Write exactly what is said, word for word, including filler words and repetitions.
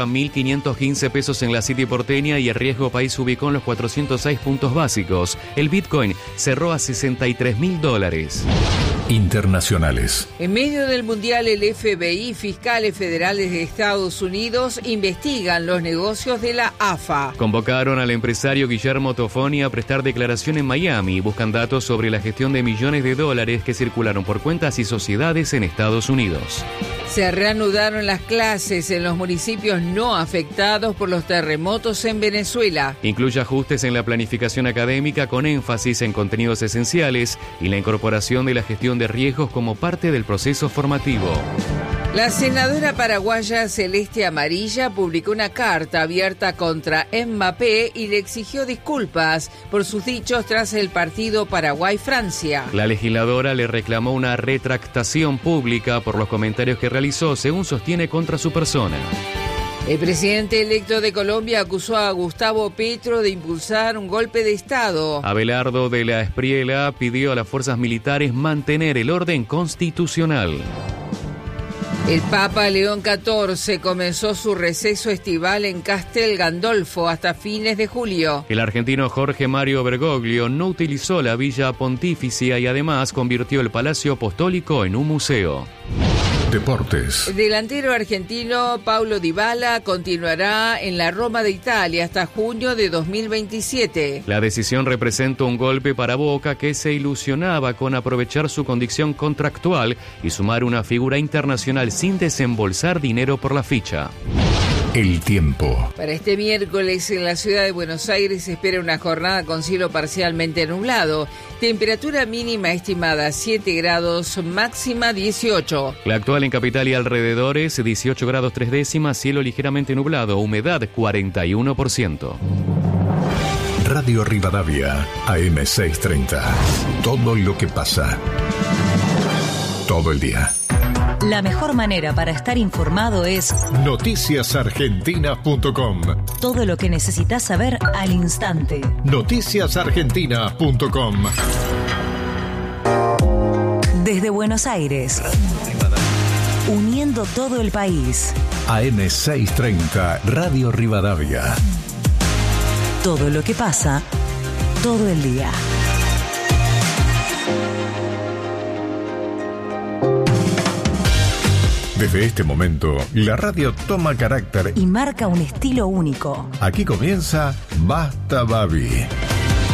mil quinientos quince pesos en la City porteña y el riesgo país se ubicó en los cuatrocientos seis puntos básicos. El Bitcoin cerró a sesenta y tres mil dólares. Internacionales. En medio del Mundial, el F B I y fiscales federales de Estados Unidos investigan los negocios de la A F A. Convocaron al empresario Guillermo Tofoni a prestar declaración en Miami. Buscan datos sobre la gestión de millones de dólares que circularon por cuentas y sociedades en Estados Unidos. Se reanudaron las clases en los municipios no afectados por los terremotos en Venezuela. Incluye ajustes en la planificación académica con énfasis en contenidos esenciales y la incorporación de la gestión de riesgos como parte del proceso formativo. La senadora paraguaya Celeste Amarilla publicó una carta abierta contra Mbappé y le exigió disculpas por sus dichos tras el partido Paraguay-Francia. La legisladora le reclamó una retractación pública por los comentarios que realizó, según sostiene, contra su persona. El presidente electo de Colombia acusó a Gustavo Petro de impulsar un golpe de Estado. Abelardo de la Espriella pidió a las fuerzas militares mantener el orden constitucional. El Papa León catorce comenzó su receso estival en Castel Gandolfo hasta fines de julio. El argentino Jorge Mario Bergoglio no utilizó la Villa Pontificia y además convirtió el Palacio Apostólico en un museo. Deportes. El delantero argentino Paulo Dybala continuará en la Roma de Italia hasta junio de dos mil veintisiete. La decisión representa un golpe para Boca, que se ilusionaba con aprovechar su condición contractual y sumar una figura internacional sin desembolsar dinero por la ficha. El tiempo. Para este miércoles en la ciudad de Buenos Aires se espera una jornada con cielo parcialmente nublado. Temperatura mínima estimada siete grados, máxima dieciocho. La actual en capital y alrededores, dieciocho grados tres décimas, cielo ligeramente nublado, humedad cuarenta y uno por ciento. Radio Rivadavia, A M seiscientos treinta. Todo lo que pasa. Todo el día. La mejor manera para estar informado es noticias argentinas punto com. Todo lo que necesitas saber al instante. noticias argentinas punto com. Desde Buenos Aires, uniendo todo el país. A M seiscientos treinta, Radio Rivadavia. Todo lo que pasa, todo el día. Desde este momento, la radio toma carácter y marca un estilo único. Aquí comienza Basta Babi.